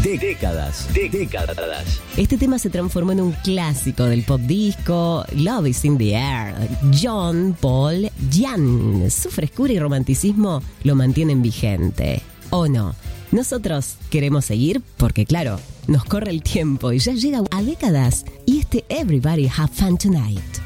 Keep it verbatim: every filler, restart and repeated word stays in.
De- décadas, de- décadas. Este tema se transformó en un clásico del pop disco, Love is in the Air. John Paul Young. Su frescura y romanticismo lo mantienen vigente. ¿O no? Nosotros queremos seguir porque, claro, nos corre el tiempo y ya llega a décadas. Y este Everybody Have Fun Tonight.